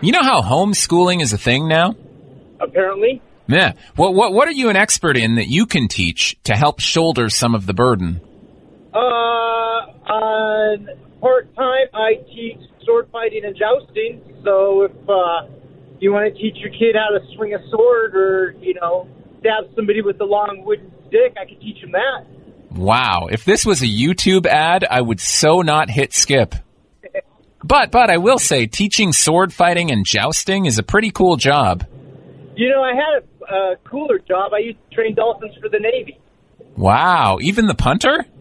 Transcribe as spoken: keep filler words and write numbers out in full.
You know how homeschooling is a thing now? Apparently. Yeah. What what what are you an expert in that you can teach to help shoulder some of the burden? Uh, on part-time, I teach sword fighting and jousting. So if uh, you want to teach your kid how to swing a sword or, you know, stab somebody with a long wooden stick, I could teach them that. Wow. If this was a YouTube ad, I would so not hit skip. But but I will say, teaching sword fighting and jousting is a pretty cool job. You know, I had a uh, cooler job. I used to train dolphins for the Navy. Wow. Even the punter?